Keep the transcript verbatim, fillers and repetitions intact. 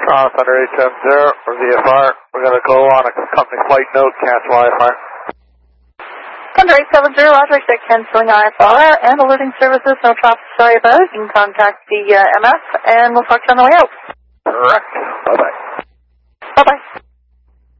uh, Thunder eight seven zero for V F R. We're going to go on a company flight note, cancel I F R. Thunder eight seven zero, Roger, check canceling I F R and alerting services, no traffic, sorry about it. You can contact the uh, M F and we'll talk to you on the way out. Correct. Bye-bye.